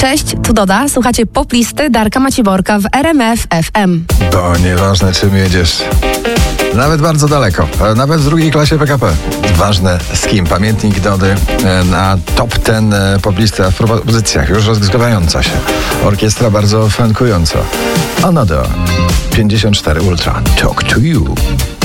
Cześć, tu Doda. Słuchacie Poplisty Darka Macieborka w RMF FM. To nieważne, czym jedziesz. Nawet bardzo daleko. Nawet w drugiej klasie PKP. Ważne z kim. Pamiętnik Dody na top 10 poplisty, a w propozycjach już rozgrywająca się. Orkiestra bardzo funkująca. Another 54 Ultra. Talk to you.